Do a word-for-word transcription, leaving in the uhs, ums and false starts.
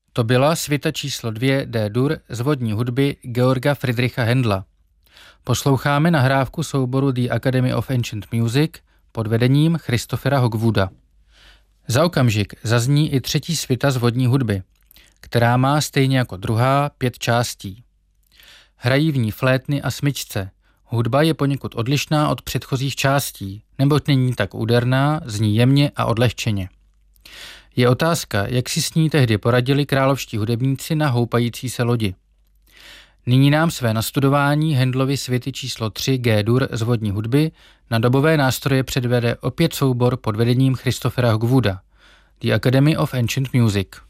To byla svita číslo dvě D-dur z vodní hudby Georga Friedricha Händla. Posloucháme nahrávku souboru The Academy of Ancient Music pod vedením Christophera Hogwooda. Za okamžik zazní i třetí svita z vodní hudby, která má stejně jako druhá pět částí. Hrají v ní flétny a smyčce. Hudba je poněkud odlišná od předchozích částí, neboť není tak úderná, zní jemně a odlehčeně. Je otázka, jak si s ní tehdy poradili královští hudebníci na houpající se lodi. Nyní nám své nastudování Händlovy svity číslo tři G-dur z vodní hudby na dobové nástroje předvede opět soubor pod vedením Christophera Hogwooda, The Academy of Ancient Music.